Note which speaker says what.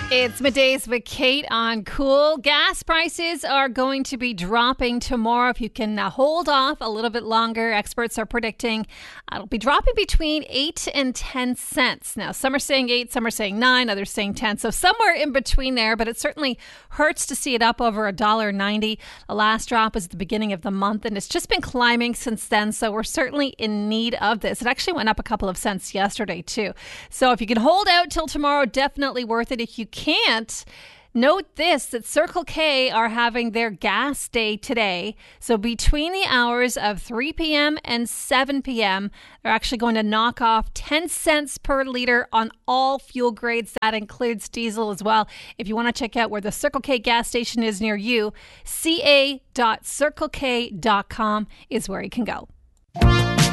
Speaker 1: It's Middays with Kate on Cool. Gas prices are going to be dropping tomorrow. If you can hold off a little bit longer, experts are predicting it'll be dropping between 8 and 10 cents. Now, some are saying 8, some are saying 9, others saying 10. So somewhere in between there, but it certainly hurts to see it up over $1.90. The last drop was at the beginning of the month, and it's just been climbing since then. So we're certainly in need of this. It actually went up a couple of cents yesterday, too. So if you can hold out till tomorrow, definitely worth it. If you can't, note this, that Circle K are having their gas day today. So between the hours of 3 p.m. and 7 p.m., they're actually going to knock off 10 cents per liter on all fuel grades. That includes diesel as well. If you want to check out where the Circle K gas station is near you, ca.circlek.com is where you can go.